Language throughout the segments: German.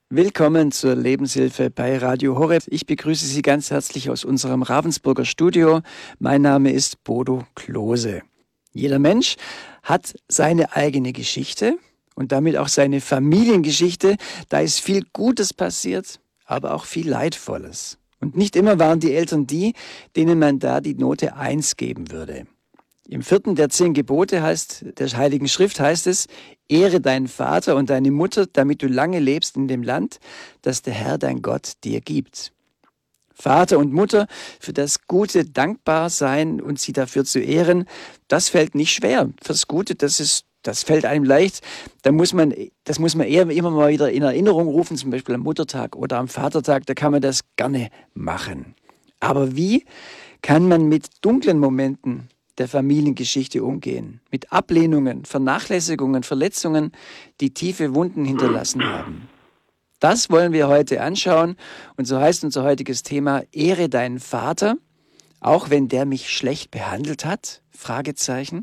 Willkommen zur Lebenshilfe bei Radio Horeb. Ich begrüße Sie ganz herzlich aus unserem Ravensburger Studio. Mein Name ist Bodo Klose. Jeder Mensch hat seine eigene Geschichte und damit auch seine Familiengeschichte. Da ist viel Gutes passiert, aber auch viel Leidvolles. Und nicht immer waren die Eltern die, denen man da die Note 1 geben würde. Im 4. der 10 Gebote der Heiligen Schrift heißt es: Ehre deinen Vater und deine Mutter, damit du lange lebst in dem Land, das der Herr dein Gott dir gibt. Vater und Mutter für das Gute dankbar sein und sie dafür zu ehren, das fällt nicht schwer. Fürs Gute, das fällt einem leicht. Das muss man eher immer mal wieder in Erinnerung rufen, zum Beispiel am Muttertag oder am Vatertag, da kann man das gerne machen. Aber wie kann man mit dunklen Momenten der Familiengeschichte umgehen? Mit Ablehnungen, Vernachlässigungen, Verletzungen, die tiefe Wunden hinterlassen haben. Das wollen wir heute anschauen und so heißt unser heutiges Thema: Ehre deinen Vater, auch wenn der mich schlecht behandelt hat? Fragezeichen.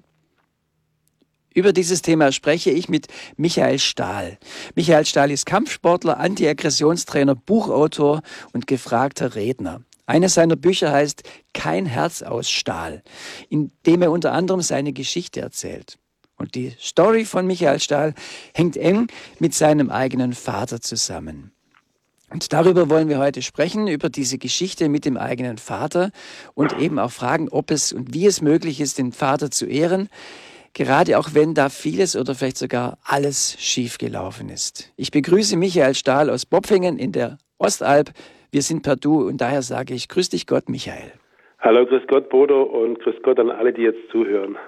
Über dieses Thema spreche ich mit Michael Stahl. Michael Stahl ist Kampfsportler, Antiaggressionstrainer, Buchautor und gefragter Redner. Eines seiner Bücher heißt Kein Herz aus Stahl, in dem er unter anderem seine Geschichte erzählt. Und die Story von Michael Stahl hängt eng mit seinem eigenen Vater zusammen. Und darüber wollen wir heute sprechen, über diese Geschichte mit dem eigenen Vater und eben auch fragen, ob es und wie es möglich ist, den Vater zu ehren, gerade auch wenn da vieles oder vielleicht sogar alles schiefgelaufen ist. Ich begrüße Michael Stahl aus Bopfingen in der Ostalb. Wir sind per Du und daher sage ich: Grüß dich Gott, Michael. Hallo, grüß Gott, Bodo, und grüß Gott an alle, die jetzt zuhören.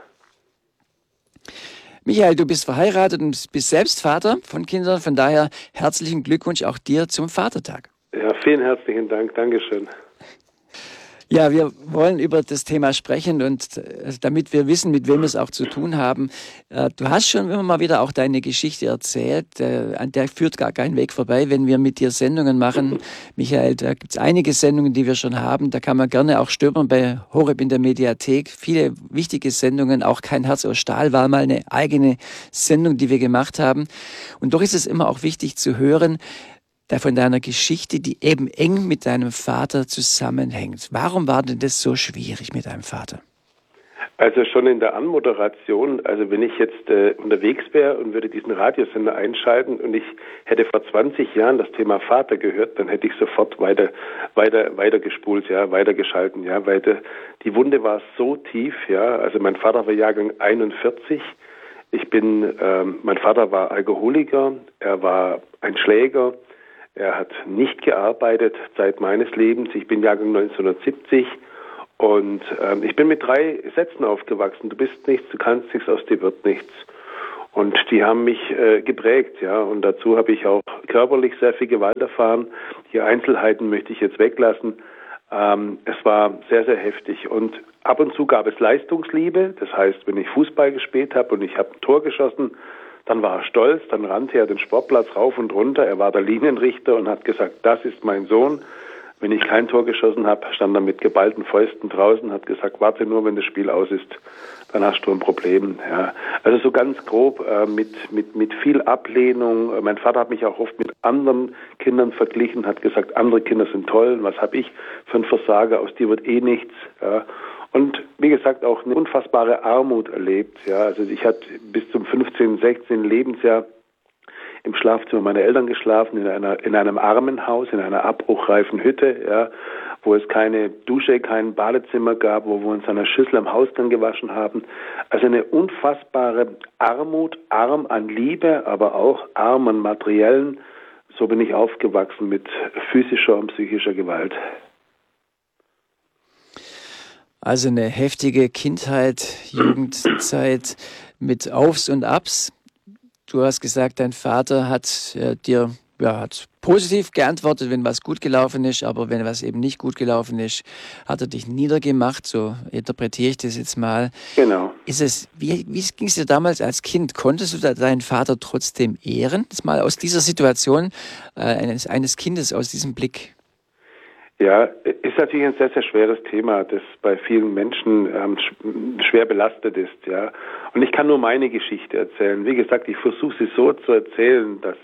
Michael, du bist verheiratet und bist selbst Vater von Kindern, von daher herzlichen Glückwunsch auch dir zum Vatertag. Ja, vielen herzlichen Dank, Dankeschön. Ja, wir wollen über das Thema sprechen und damit wir wissen, mit wem wir es auch zu tun haben. Du hast schon immer mal wieder auch deine Geschichte erzählt, an der führt gar kein Weg vorbei, wenn wir mit dir Sendungen machen. Michael, da gibt es einige Sendungen, die wir schon haben, da kann man gerne auch stöbern bei Horeb in der Mediathek. Viele wichtige Sendungen, auch Kein Herz aus Stahl war mal eine eigene Sendung, die wir gemacht haben. Und doch ist es immer auch wichtig zu hören, von deiner Geschichte, die eben eng mit deinem Vater zusammenhängt. Warum war denn das so schwierig mit deinem Vater? Also schon in der Anmoderation, also wenn ich jetzt unterwegs wäre und würde diesen Radiosender einschalten und ich hätte vor 20 Jahren das Thema Vater gehört, dann hätte ich sofort weiter gespult, ja, weitergeschalten, ja, weil die Wunde war so tief, ja. Also mein Vater war Jahrgang 41. Mein Vater war Alkoholiker, er war ein Schläger. Er hat nicht gearbeitet Zeit meines Lebens. Ich bin Jahrgang 1970 und ich bin mit 3 Sätzen aufgewachsen. Du bist nichts, du kannst nichts, aus dir wird nichts. Und die haben mich geprägt, ja. Und dazu habe ich auch körperlich sehr viel Gewalt erfahren. Die Einzelheiten möchte ich jetzt weglassen. Es war sehr, sehr heftig. Und ab und zu gab es Leistungsliebe. Das heißt, wenn ich Fußball gespielt habe und ich habe ein Tor geschossen, dann war er stolz, dann rannte er den Sportplatz rauf und runter. Er war der Linienrichter und hat gesagt, das ist mein Sohn. Wenn ich kein Tor geschossen habe, stand er mit geballten Fäusten draußen, hat gesagt, warte nur, wenn das Spiel aus ist, dann hast du ein Problem. Ja. Also so ganz grob, mit viel Ablehnung. Mein Vater hat mich auch oft mit anderen Kindern verglichen, hat gesagt, andere Kinder sind toll, was habe ich für ein Versager, aus dir wird eh nichts. Ja. Und wie gesagt, auch eine unfassbare Armut erlebt. Ja, also ich hatte bis zum 15., 16. Lebensjahr im Schlafzimmer meiner Eltern geschlafen, in einem Armenhaus, in einer abbruchreifen Hütte, ja, wo es keine Dusche, kein Badezimmer gab, wo wir uns an einer Schüssel am Hausgang gewaschen haben. Also eine unfassbare Armut, arm an Liebe, aber auch arm an materiellen. So bin ich aufgewachsen mit physischer und psychischer Gewalt. Also eine heftige Kindheit, Jugendzeit mit Aufs und Abs. Du hast gesagt, dein Vater hat hat positiv geantwortet, wenn was gut gelaufen ist, aber wenn was eben nicht gut gelaufen ist, hat er dich niedergemacht, so interpretiere ich das jetzt mal. Genau. Wie ging es dir damals als Kind? Konntest du deinen Vater trotzdem ehren? Das mal aus dieser Situation eines Kindes, aus diesem Blick. Ja, ist natürlich ein sehr, sehr schweres Thema, das bei vielen Menschen schwer belastet ist, ja. Und ich kann nur meine Geschichte erzählen. Wie gesagt, ich versuche sie so zu erzählen, dass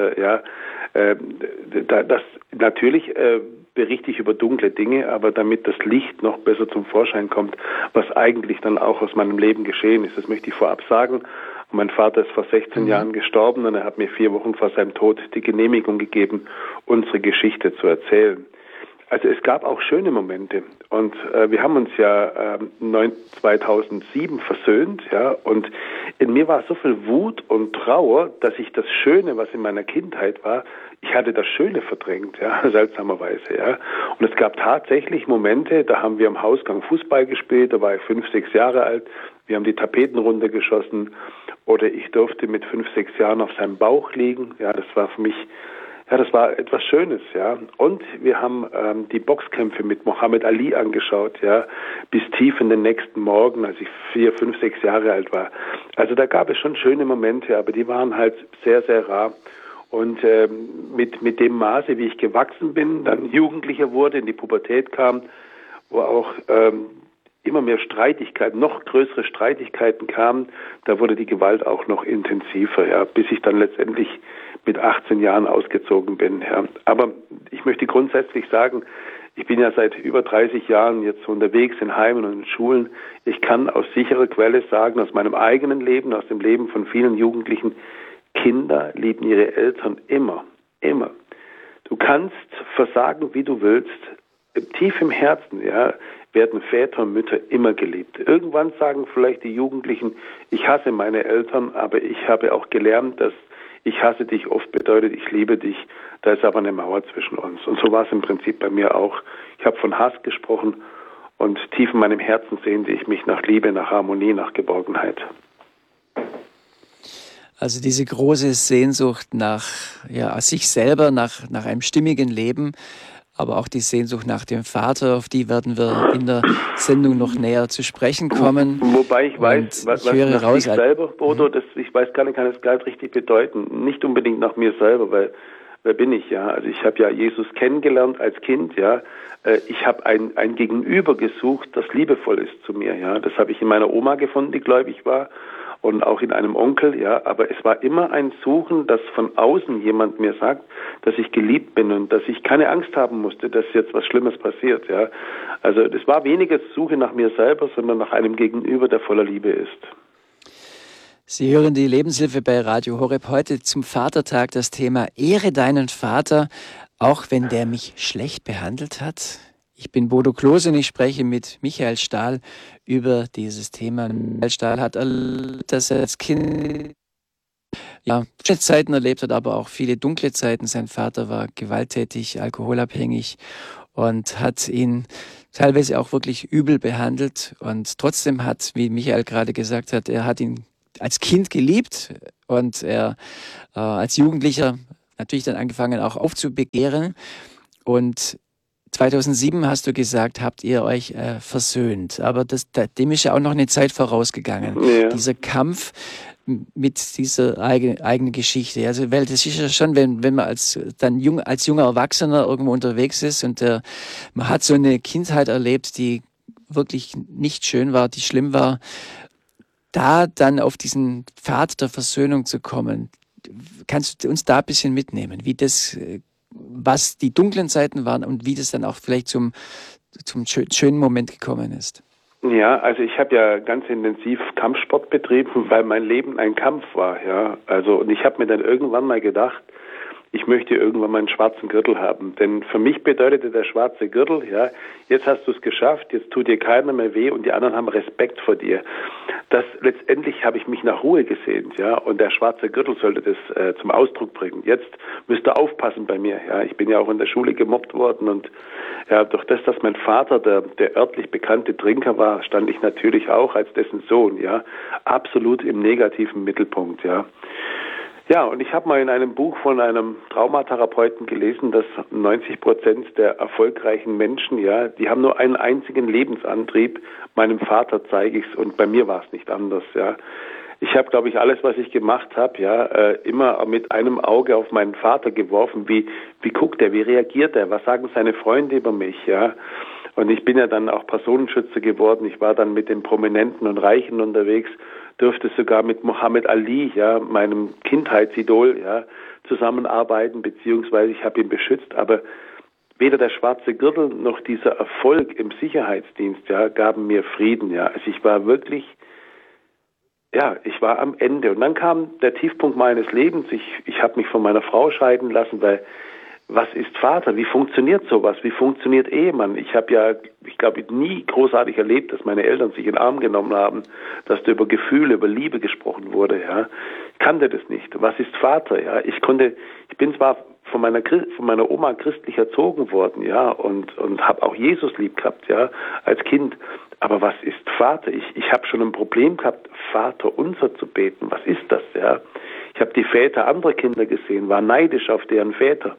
das natürlich berichte ich über dunkle Dinge, aber damit das Licht noch besser zum Vorschein kommt, was eigentlich dann auch aus meinem Leben geschehen ist. Das möchte ich vorab sagen. Und mein Vater ist vor 16 Jahren gestorben und er hat mir 4 Wochen vor seinem Tod die Genehmigung gegeben, unsere Geschichte zu erzählen. Also es gab auch schöne Momente und wir haben uns ja 2007 versöhnt, ja, und in mir war so viel Wut und Trauer, dass ich das Schöne, was in meiner Kindheit war, ich hatte das Schöne verdrängt, ja, seltsamerweise, ja. Und es gab tatsächlich Momente, da haben wir am Hausgang Fußball gespielt, da war ich 5, 6 Jahre alt, wir haben die Tapeten runtergeschossen oder ich durfte mit 5, 6 Jahren auf seinem Bauch liegen, ja, das war für mich, ja, das war etwas Schönes, ja. Und wir haben die Boxkämpfe mit Muhammad Ali angeschaut, ja, bis tief in den nächsten Morgen, als ich 4, 5, 6 Jahre alt war. Also da gab es schon schöne Momente, aber die waren halt sehr, sehr rar. Und mit dem Maße, wie ich gewachsen bin, dann Jugendlicher wurde, in die Pubertät kam, wo auch immer mehr Streitigkeiten, noch größere Streitigkeiten kamen, da wurde die Gewalt auch noch intensiver, ja, bis ich dann letztendlich mit 18 Jahren ausgezogen bin. Ja. Aber ich möchte grundsätzlich sagen, ich bin ja seit über 30 Jahren jetzt unterwegs in Heimen und in Schulen. Ich kann aus sicherer Quelle sagen, aus meinem eigenen Leben, aus dem Leben von vielen Jugendlichen, Kinder lieben ihre Eltern immer, immer. Du kannst versagen, wie du willst. Tief im Herzen, ja, werden Väter und Mütter immer geliebt. Irgendwann sagen vielleicht die Jugendlichen, ich hasse meine Eltern, aber ich habe auch gelernt, dass ich hasse dich oft bedeutet, ich liebe dich. Da ist aber eine Mauer zwischen uns. Und so war es im Prinzip bei mir auch. Ich habe von Hass gesprochen und tief in meinem Herzen sehnte ich mich nach Liebe, nach Harmonie, nach Geborgenheit. Also diese große Sehnsucht nach sich selber, nach einem stimmigen Leben, aber auch die Sehnsucht nach dem Vater, auf die werden wir in der Sendung noch näher zu sprechen kommen. Wobei ich weiß, was nach sich selber, Bodo, ich weiß gar nicht, kann es gar nicht richtig bedeuten. Nicht unbedingt nach mir selber, weil wer bin ich, ja? Also ich habe ja Jesus kennengelernt als Kind, ja. Ich habe ein Gegenüber gesucht, das liebevoll ist zu mir, ja. Das habe ich in meiner Oma gefunden, die gläubig war. Und auch in einem Onkel, ja, aber es war immer ein Suchen, dass von außen jemand mir sagt, dass ich geliebt bin und dass ich keine Angst haben musste, dass jetzt was Schlimmes passiert, ja. Also es war weniger Suche nach mir selber, sondern nach einem Gegenüber, der voller Liebe ist. Sie hören die Lebenshilfe bei Radio Horeb. Heute zum Vatertag das Thema Ehre deinen Vater, auch wenn der mich schlecht behandelt hat. Ich bin Bodo Klose und ich spreche mit Michael Stahl über dieses Thema. Michael Stahl hat erlebt, dass er als Kind schöne Zeiten erlebt hat, aber auch viele dunkle Zeiten. Sein Vater war gewalttätig, alkoholabhängig und hat ihn teilweise auch wirklich übel behandelt. Und trotzdem hat, wie Michael gerade gesagt hat, er hat ihn als Kind geliebt und er als Jugendlicher natürlich dann angefangen auch aufzubegehren. Und 2007 hast du gesagt, habt ihr euch versöhnt. Aber dem ist ja auch noch eine Zeit vorausgegangen. Ja. Dieser Kampf mit dieser eigenen Geschichte. Also, weil das ist ja schon, wenn man als junger Erwachsener irgendwo unterwegs ist und man hat so eine Kindheit erlebt, die wirklich nicht schön war, die schlimm war, da dann auf diesen Pfad der Versöhnung zu kommen. Kannst du uns da ein bisschen mitnehmen, was die dunklen Seiten waren und wie das dann auch vielleicht zum schönen Moment gekommen ist? Ja, also ich habe ja ganz intensiv Kampfsport betrieben, weil mein Leben ein Kampf war, ja. Also und ich habe mir dann irgendwann mal gedacht, ich möchte irgendwann mal einen schwarzen Gürtel haben. Denn für mich bedeutete der schwarze Gürtel, ja, jetzt hast du es geschafft, jetzt tut dir keiner mehr weh und die anderen haben Respekt vor dir. Das letztendlich habe ich mich nach Ruhe gesehnt, ja, und der schwarze Gürtel sollte das zum Ausdruck bringen. Jetzt müsst ihr aufpassen bei mir, ja. Ich bin ja auch in der Schule gemobbt worden und ja, durch das, dass mein Vater der örtlich bekannte Trinker war, stand ich natürlich auch als dessen Sohn, ja, absolut im negativen Mittelpunkt, ja. Ja, und ich habe mal in einem Buch von einem Traumatherapeuten gelesen, dass 90% der erfolgreichen Menschen, ja, die haben nur einen einzigen Lebensantrieb. Meinem Vater zeige ich's und bei mir war es nicht anders, ja. Ich habe, glaube ich, alles, was ich gemacht habe, immer mit einem Auge auf meinen Vater geworfen. Wie guckt er, wie reagiert er, was sagen seine Freunde über mich, ja? Und ich bin ja dann auch Personenschützer geworden. Ich war dann mit den Prominenten und Reichen unterwegs, durfte sogar mit Muhammad Ali, ja, meinem Kindheitsidol, ja, zusammenarbeiten, beziehungsweise ich habe ihn beschützt. Aber weder der schwarze Gürtel noch dieser Erfolg im Sicherheitsdienst, ja, gaben mir Frieden, ja. Also ich war wirklich, ich war am Ende. Und dann kam der Tiefpunkt meines Lebens. Ich habe mich von meiner Frau scheiden lassen, weil was ist Vater? Wie funktioniert sowas? Wie funktioniert Ehemann? Ich glaube, nie großartig erlebt, dass meine Eltern sich in den Arm genommen haben, dass da über Gefühle, über Liebe gesprochen wurde, ja. Ich kannte das nicht. Was ist Vater? Ja, ich bin zwar von meiner Oma christlich erzogen worden, ja, und habe auch Jesus lieb gehabt, ja, als Kind. Aber was ist Vater? Ich habe schon ein Problem gehabt, Vater unser zu beten. Was ist das, ja? Ich habe die Väter anderer Kinder gesehen, war neidisch auf deren Väter.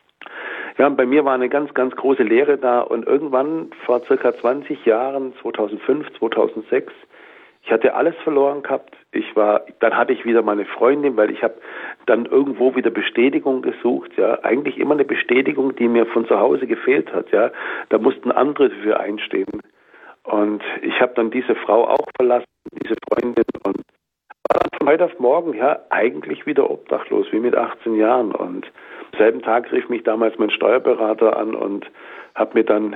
Ja, und bei mir war eine ganz, ganz große Lehre da und irgendwann vor circa 20 Jahren, 2005, 2006, ich hatte alles verloren gehabt. Dann hatte ich wieder meine Freundin, weil ich habe dann irgendwo wieder Bestätigung gesucht, ja, eigentlich immer eine Bestätigung, die mir von zu Hause gefehlt hat, ja. Da mussten andere dafür einstehen. Und ich habe dann diese Frau auch verlassen, diese Freundin, und war dann von heute auf morgen, ja, eigentlich wieder obdachlos, wie mit 18 Jahren. Und am selben Tag rief mich damals mein Steuerberater an und hat mir dann,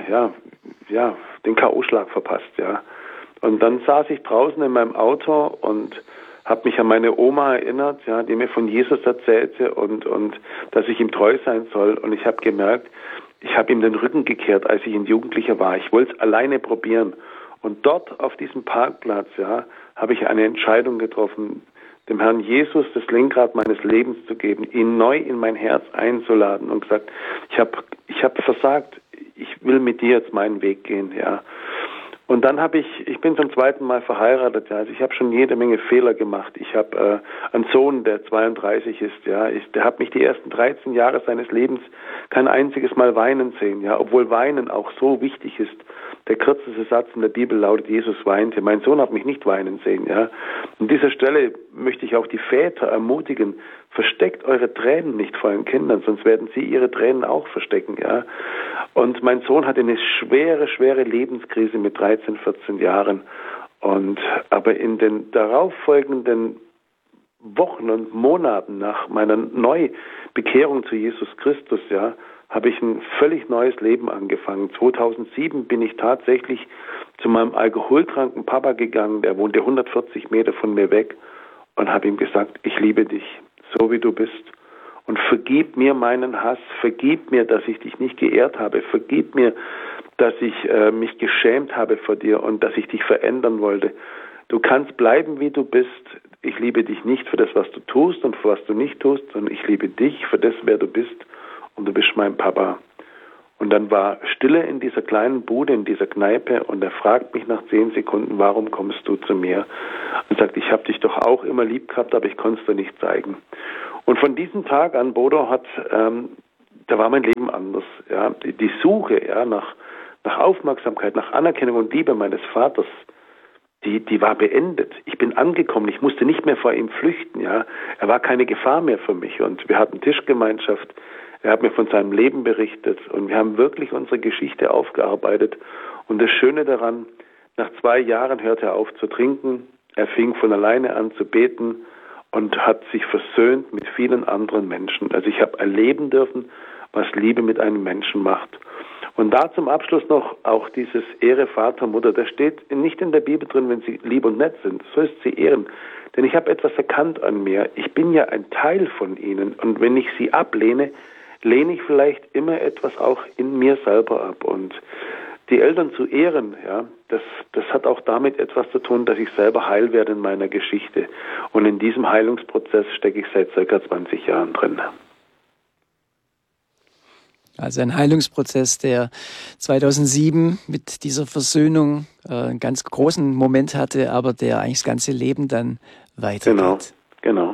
den K.O.-Schlag verpasst, ja. Und dann saß ich draußen in meinem Auto und habe mich an meine Oma erinnert, ja, die mir von Jesus erzählte und dass ich ihm treu sein soll. Und ich habe gemerkt, ich habe ihm den Rücken gekehrt, als ich ein Jugendlicher war. Ich wollte es alleine probieren. Und dort auf diesem Parkplatz, ja, habe ich eine Entscheidung getroffen, dem Herrn Jesus das Lenkrad meines Lebens zu geben, ihn neu in mein Herz einzuladen und gesagt, ich hab versagt, ich will mit dir jetzt meinen Weg gehen, ja. Und dann ich bin zum zweiten Mal verheiratet, ja, also ich habe schon jede Menge Fehler gemacht. Ich habe einen Sohn, der 32 ist, ja, der hat mich die ersten 13 Jahre seines Lebens kein einziges Mal weinen sehen, ja, obwohl Weinen auch so wichtig ist. Der kürzeste Satz in der Bibel lautet, Jesus weinte. Mein Sohn hat mich nicht weinen sehen, ja. An dieser Stelle möchte ich auch die Väter ermutigen, versteckt eure Tränen nicht vor euren Kindern, sonst werden sie ihre Tränen auch verstecken, ja. Und mein Sohn hatte eine schwere Lebenskrise mit 13, 14 Jahren. Aber in den darauffolgenden Wochen und Monaten nach meiner Neubekehrung zu Jesus Christus, ja, habe ich ein völlig neues Leben angefangen. 2007 bin ich tatsächlich zu meinem alkoholkranken Papa gegangen, der wohnte 140 Meter von mir weg, und habe ihm gesagt, ich liebe dich, so wie du bist. Und vergib mir meinen Hass, vergib mir, dass ich dich nicht geehrt habe, vergib mir, dass ich mich geschämt habe vor dir und dass ich dich verändern wollte. Du kannst bleiben, wie du bist. Ich liebe dich nicht für das, was du tust und für was du nicht tust, sondern ich liebe dich für das, wer du bist, und du bist mein Papa. Und dann war Stille in dieser kleinen Bude, in dieser Kneipe, und er fragt mich nach 10 Sekunden, warum kommst du zu mir? Und sagt, ich habe dich doch auch immer lieb gehabt, aber ich konnte es dir nicht zeigen. Und von diesem Tag an, Bodo, da war mein Leben anders. Ja. Die Suche, ja, nach Aufmerksamkeit, nach Anerkennung und Liebe meines Vaters, die war beendet. Ich bin angekommen, ich musste nicht mehr vor ihm flüchten. Ja. Er war keine Gefahr mehr für mich, und wir hatten Tischgemeinschaft. Er hat mir von seinem Leben berichtet, und wir haben wirklich unsere Geschichte aufgearbeitet. Und das Schöne daran, nach 2 Jahren hörte er auf zu trinken, er fing von alleine an zu beten und hat sich versöhnt mit vielen anderen Menschen. Also ich habe erleben dürfen, was Liebe mit einem Menschen macht. Und da zum Abschluss noch auch dieses Ehre Vater, Mutter. Das steht nicht in der Bibel drin, wenn sie lieb und nett sind. So ist sie ehren. Denn ich habe etwas erkannt an mir. Ich bin ja ein Teil von ihnen. Und wenn ich sie ablehne, lehne ich vielleicht immer etwas auch in mir selber ab. Und die Eltern zu ehren, ja, das hat auch damit etwas zu tun, dass ich selber heil werde in meiner Geschichte. Und in diesem Heilungsprozess stecke ich seit ca. 20 Jahren drin. Also ein Heilungsprozess, der 2007 mit dieser Versöhnung einen ganz großen Moment hatte, aber der eigentlich das ganze Leben dann weitergeht. Genau.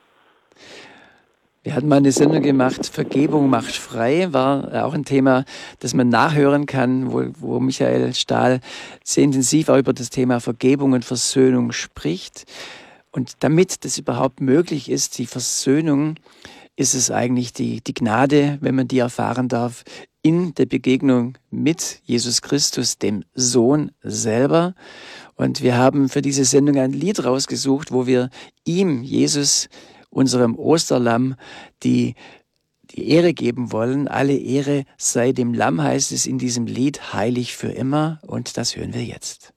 Wir hatten mal eine Sendung gemacht, Vergebung macht frei, war auch ein Thema, das man nachhören kann, wo Michael Stahl sehr intensiv auch über das Thema Vergebung und Versöhnung spricht. Und damit das überhaupt möglich ist, die Versöhnung, ist es eigentlich die Gnade, wenn man die erfahren darf, in der Begegnung mit Jesus Christus, dem Sohn selber. Und wir haben für diese Sendung ein Lied rausgesucht, wo wir ihm, Jesus, unserem Osterlamm, die Ehre geben wollen. Alle Ehre sei dem Lamm, heißt es in diesem Lied, heilig für immer. Und das hören wir jetzt.